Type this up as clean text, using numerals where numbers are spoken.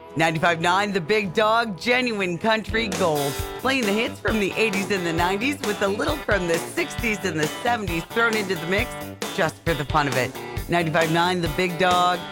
95.9 The Big Dog, genuine country gold. Playing the hits from the 80s and the 90s with a little from the 60s and the 70s thrown into the mix just for the fun of it. 95.9 The Big Dog.